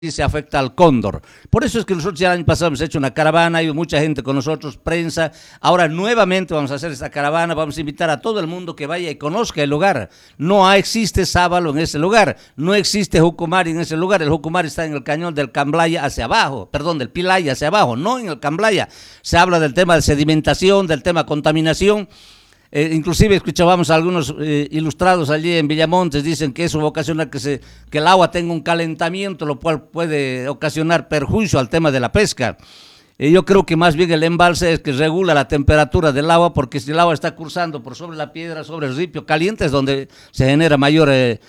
se afecta al cóndor. Por eso es que nosotros ya el año pasado hemos hecho una caravana, hay mucha gente con nosotros, prensa. Ahora nuevamente vamos a hacer esta caravana, vamos a invitar a todo el mundo que vaya y conozca el lugar. No existe sábalo en ese lugar, no existe Jucumari en ese lugar. El Jucumari está en el cañón del Camblaya hacia abajo, perdón, del Pilaya hacia abajo, no en el Camblaya. Se habla del tema de sedimentación, del tema de contaminación. Inclusive escuchábamos a algunos ilustrados allí en Villamontes, dicen que eso va a ocasionar que el agua tenga un calentamiento, lo cual puede ocasionar perjuicio al tema de la pesca. Yo creo que más bien el embalse es que regula la temperatura del agua, porque si el agua está cursando por sobre la piedra, sobre el ripio caliente, es donde se genera mayor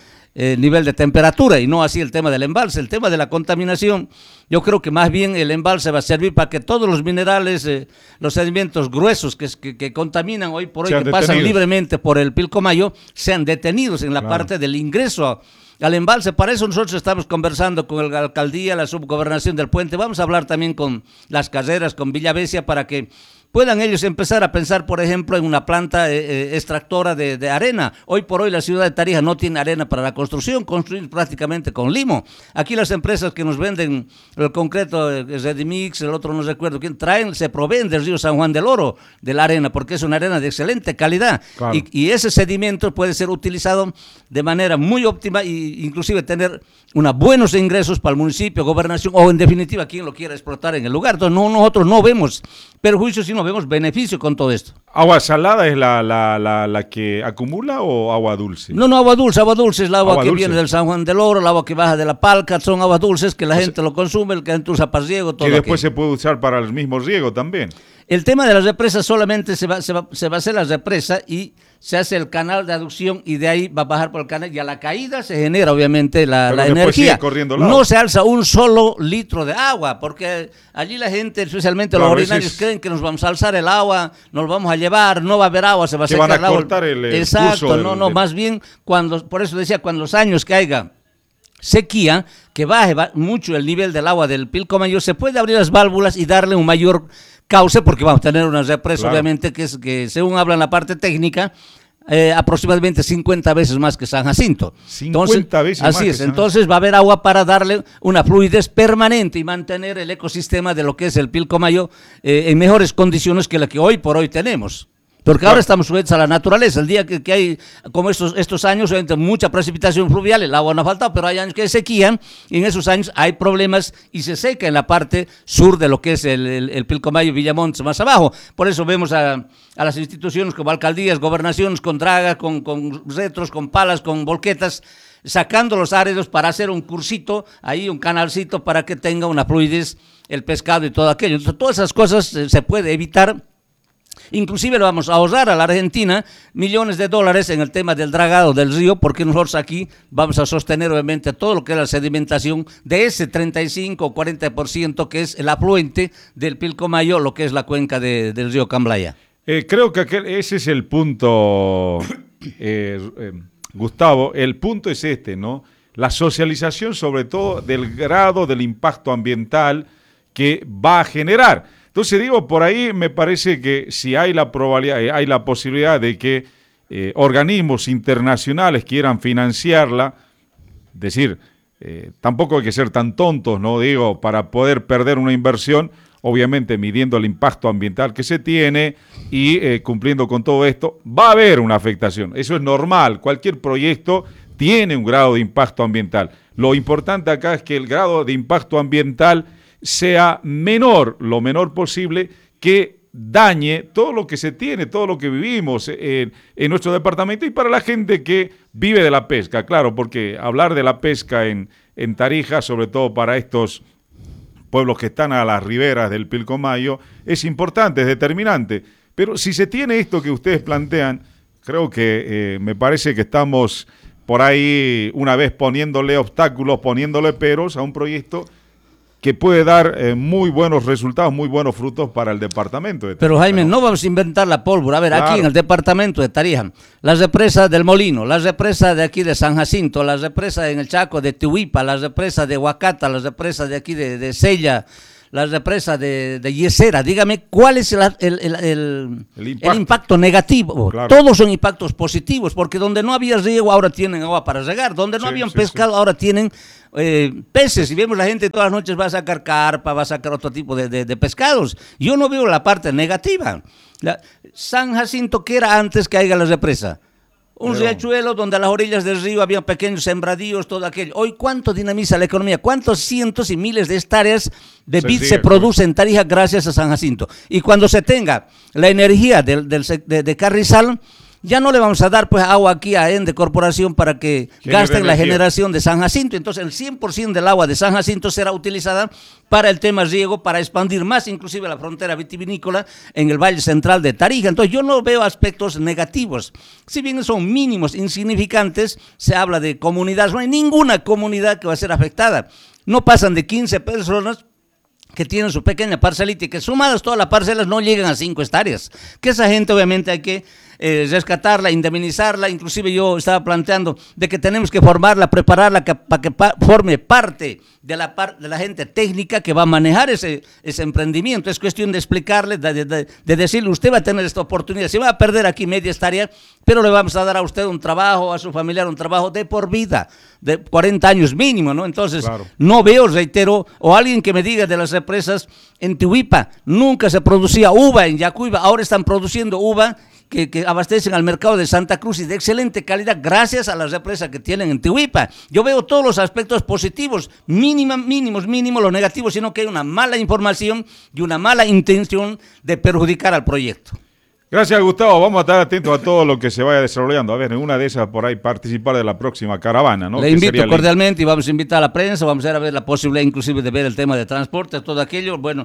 nivel de temperatura, y no así el tema del embalse. El tema de la contaminación, yo creo que más bien el embalse va a servir para que todos los minerales, los sedimentos gruesos que contaminan hoy por hoy, que pasan libremente por el Pilcomayo, sean detenidos en la parte del ingreso al embalse. Para eso nosotros estamos conversando con la alcaldía, la subgobernación del Puente. Vamos a hablar también con Las Carreras, con Villavesia, para que puedan ellos empezar a pensar, por ejemplo, en una planta extractora de arena. Hoy por hoy la ciudad de Tarija no tiene arena para la construcción, construir prácticamente con limo. Aquí las empresas que nos venden el concreto, Redimix, el otro no recuerdo quién, se proveen del río San Juan del Oro de la arena, porque es una arena de excelente calidad. Claro. Y ese sedimento puede ser utilizado de manera muy óptima e inclusive tener buenos ingresos para el municipio, gobernación, o en definitiva quien lo quiera explotar en el lugar. Entonces nosotros no vemos perjuicios, sino vemos beneficio con todo esto. ¿Agua salada es la que acumula o agua dulce? No, agua dulce es el agua que viene del San Juan del Oro, el agua que baja de la Palca, son aguas dulces que la gente lo consume, el que gente usa para riego, todo. Que después se puede usar para el mismo riego también. El tema de las represas solamente se va a hacer la represa y se hace el canal de aducción, y de ahí va a bajar por el canal, y a la caída se genera obviamente la energía. No se alza un solo litro de agua, porque allí la gente, especialmente los originarios, creen que nos vamos a alzar el agua, nos vamos a llevar, no va a haber agua, se va a secar el agua. Van a cortar el Exacto, curso más bien, por eso decía, cuando los años que haya sequía, que baje mucho el nivel del agua del Pilcomayo, se puede abrir las válvulas y darle un mayor cauce, porque vamos a tener una represa, claro, obviamente, que según habla en la parte técnica, aproximadamente 50 veces más que San Jacinto. 50 veces más. Así es, entonces va a haber agua para darle una fluidez permanente y mantener el ecosistema de lo que es el Pilcomayo en mejores condiciones que la que hoy por hoy tenemos. Porque ahora estamos sujetos a la naturaleza. El día que hay, como estos años, obviamente mucha precipitación fluvial, el agua no ha faltado, pero hay años que sequían, y en esos años hay problemas y se seca en la parte sur de lo que es el Pilcomayo, Villamontes, más abajo. Por eso vemos a las instituciones como alcaldías, gobernaciones, con dragas, con retros, con palas, con volquetas, sacando los áridos para hacer un cursito, ahí un canalcito para que tenga una fluidez el pescado y todo aquello. Entonces, todas esas cosas se puede evitar. Inclusive le vamos a ahorrar a la Argentina millones de dólares en el tema del dragado del río, porque nosotros aquí vamos a sostener obviamente todo lo que es la sedimentación de ese 35 o 40% que es el afluente del Pilcomayo, lo que es la cuenca del río Camblaya. Creo que ese es el punto, Gustavo, el punto es este, ¿no? La socialización sobre todo del grado del impacto ambiental que va a generar. Entonces digo, por ahí me parece que si hay la probabilidad, hay la posibilidad de que organismos internacionales quieran financiarla, es decir, tampoco hay que ser tan tontos, ¿no? Digo, para poder perder una inversión, obviamente midiendo el impacto ambiental que se tiene y cumpliendo con todo esto, va a haber una afectación. Eso es normal, cualquier proyecto tiene un grado de impacto ambiental. Lo importante acá es que el grado de impacto ambiental sea menor, lo menor posible, que dañe todo lo que se tiene, todo lo que vivimos en nuestro departamento, y para la gente que vive de la pesca, claro, porque hablar de la pesca en Tarija, sobre todo para estos pueblos que están a las riberas del Pilcomayo, es importante, es determinante, pero si se tiene esto que ustedes plantean, creo que me parece que estamos por ahí una vez poniéndole obstáculos, poniéndole peros a un proyecto que puede dar muy buenos resultados, muy buenos frutos para el departamento de Tarija. Pero Jaime, no vamos a inventar la pólvora. A ver, claro, aquí en el departamento de Tarija, la represa del Molino, la represa de aquí de San Jacinto, la represa en el Chaco de Tihuipa, la represa de Huacata, la represa de aquí de Sella, la represa de Yesera. Dígame, ¿cuál es el impacto negativo? Claro. Todos son impactos positivos, porque donde no había riego ahora tienen agua para regar, donde no habían pescado ahora tienen peces. Y vemos la gente todas las noches va a sacar carpa, va a sacar otro tipo de pescados. Yo no veo la parte negativa. San Jacinto, ¿qué era antes que haya la represa? Un riachuelo donde a las orillas del río había pequeños sembradíos, todo aquello. Hoy, ¿cuánto dinamiza la economía? ¿Cuántos cientos y miles de hectáreas de vid se produce en Tarija gracias a San Jacinto? Y cuando se tenga la energía de Carrizal, ya no le vamos a dar pues agua aquí a Ende Corporación para que gasten la generación de San Jacinto. Entonces el 100% del agua de San Jacinto será utilizada para el tema riego, para expandir más inclusive la frontera vitivinícola en el Valle Central de Tarija. Entonces yo no veo aspectos negativos. Si bien son mínimos, insignificantes, se habla de comunidades. No hay ninguna comunidad que va a ser afectada. No pasan de 15 personas que tienen su pequeña parcelita y que sumadas todas las parcelas no llegan a 5 hectáreas. Que esa gente obviamente hay que rescatarla, indemnizarla. Inclusive yo estaba planteando de que tenemos que formarla, prepararla para que forme parte de la gente técnica que va a manejar ese emprendimiento. Es cuestión de explicarle, de decirle, usted va a tener esta oportunidad, se va a perder aquí media hectárea, pero le vamos a dar a usted un trabajo, a su familiar un trabajo de por vida, de 40 años mínimo, ¿no? Entonces, no veo, reitero, o alguien que me diga de las represas en Tihuipa, nunca se producía uva en Yacuiba, ahora están produciendo uva que abastecen al mercado de Santa Cruz y de excelente calidad gracias a las represas que tienen en Tihuipa. Yo veo todos los aspectos positivos, mínimos los negativos, sino que hay una mala información y una mala intención de perjudicar al proyecto. Gracias, Gustavo. Vamos a estar atentos a todo lo que se vaya desarrollando. A ver, en una de esas por ahí participar de la próxima caravana, ¿no? Le invito cordialmente y vamos a invitar a la prensa, vamos a ver la posibilidad inclusive de ver el tema de transporte, todo aquello. Bueno,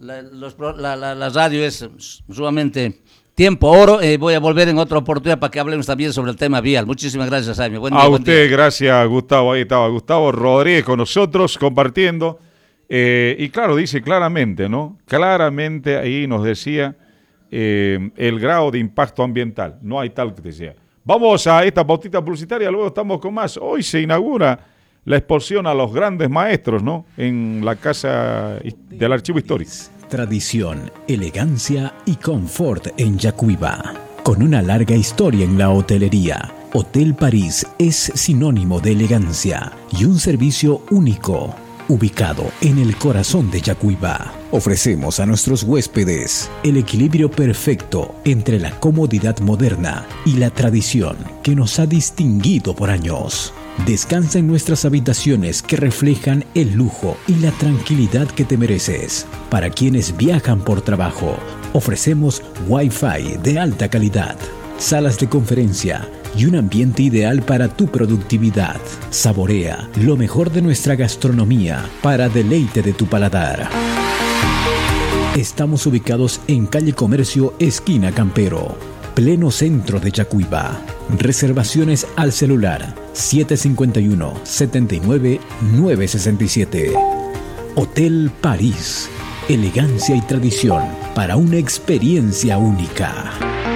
la radio es sumamente tiempo oro. Voy a volver en otra oportunidad para que hablemos también sobre el tema vial. Muchísimas gracias, Jaime. Buen día, a usted, gracias, Gustavo. Ahí estaba Gustavo Rodríguez con nosotros compartiendo. Y claro, dice claramente, ¿no? Claramente ahí nos decía el grado de impacto ambiental. No hay tal que decía. Vamos a esta pautita publicitaria, luego estamos con más. Hoy se inaugura la exposición a los grandes maestros, ¿no? En la Casa del Archivo Histórico. Tradición, elegancia y confort en Yacuiba. Con una larga historia en la hotelería, Hotel París es sinónimo de elegancia y un servicio único. Ubicado en el corazón de Yacuiba, ofrecemos a nuestros huéspedes el equilibrio perfecto entre la comodidad moderna y la tradición que nos ha distinguido por años. Descansa en nuestras habitaciones que reflejan el lujo y la tranquilidad que te mereces. Para quienes viajan por trabajo, ofrecemos Wi-Fi de alta calidad, salas de conferencia y un ambiente ideal para tu productividad. Saborea lo mejor de nuestra gastronomía para deleite de tu paladar. Estamos ubicados en calle Comercio, esquina Campero, pleno centro de Yacuiba. Reservaciones al celular 751-79-967. Hotel París. Elegancia y tradición para una experiencia única.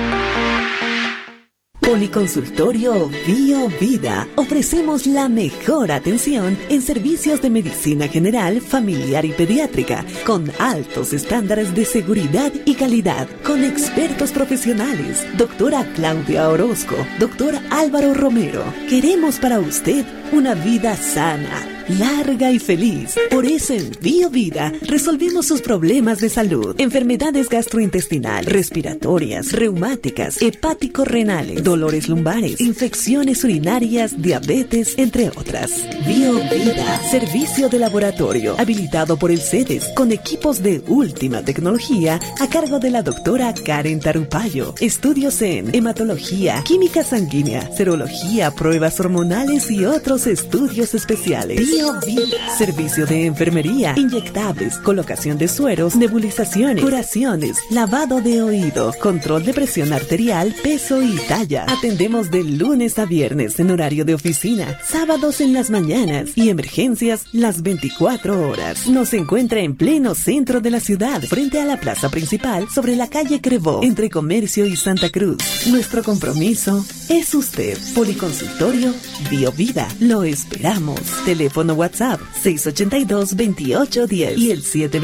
Policonsultorio Bio Vida. Ofrecemos la mejor atención en servicios de medicina general, familiar y pediátrica, con altos estándares de seguridad y calidad, con expertos profesionales. Doctora Claudia Orozco, doctor Álvaro Romero. Queremos para usted una vida sana, larga y feliz. Por eso en Bio Vida resolvemos sus problemas de salud, enfermedades gastrointestinales, respiratorias, reumáticas, hepático-renales, dolores lumbares, infecciones urinarias, diabetes, entre otras. Bio Vida, servicio de laboratorio habilitado por el CEDES con equipos de última tecnología a cargo de la doctora Karen Tarupayo. Estudios en hematología, química sanguínea, serología, pruebas hormonales y otros estudios especiales. Bio Vida, servicio de enfermería, inyectables, colocación de sueros, nebulizaciones, curaciones, lavado de oído, control de presión arterial, peso y talla. Atendemos de lunes a viernes en horario de oficina, sábados en las mañanas y emergencias las 24 horas. Nos encuentra en pleno centro de la ciudad, frente a la plaza principal, sobre la calle Crevó, entre Comercio y Santa Cruz. Nuestro compromiso es usted. Policonsultorio Bio Vida. Lo esperamos. Teléfono teléfono WhatsApp 682-2810 y el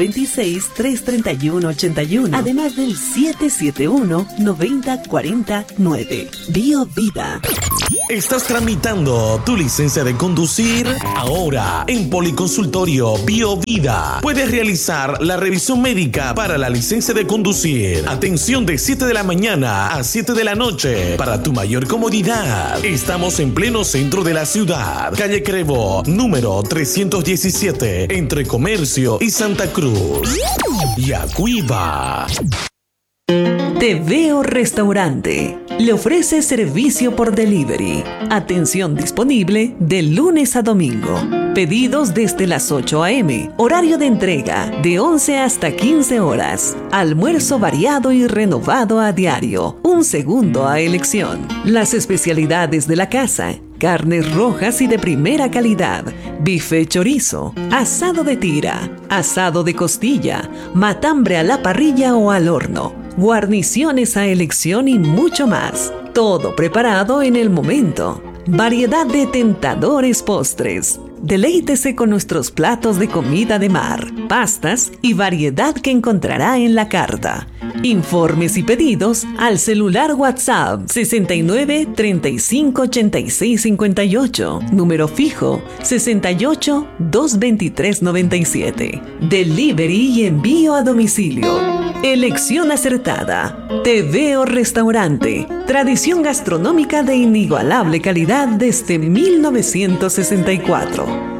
726-331-81, además del 771-9049. Bio Vida. ¿Estás tramitando tu licencia de conducir? Ahora, en Policonsultorio Bio Vida, puedes realizar la revisión médica para la licencia de conducir. Atención de 7 de la mañana a 7 de la noche. Para tu mayor comodidad, estamos en pleno centro de la ciudad. Calle Crevo, número 317, entre Comercio y Santa Cruz. Yacuiba. Te Veo Restaurante. Le ofrece servicio por delivery. Atención disponible de lunes a domingo. Pedidos desde las 8 a.m. Horario de entrega de 11 hasta 15 horas. Almuerzo variado y renovado a diario. Un segundo a elección. Las especialidades de la casa: carnes rojas y de primera calidad, bife chorizo, asado de tira, asado de costilla, matambre a la parrilla o al horno, guarniciones a elección y mucho más. Todo preparado en el momento. Variedad de tentadores postres. Deleítese con nuestros platos de comida de mar, pastas y variedad que encontrará en la carta. Informes y pedidos al celular WhatsApp 69 35 86 58, número fijo 68 223 97. Delivery y envío a domicilio. Elección acertada. Te Veo Restaurante. Tradición gastronómica de inigualable calidad desde 1964.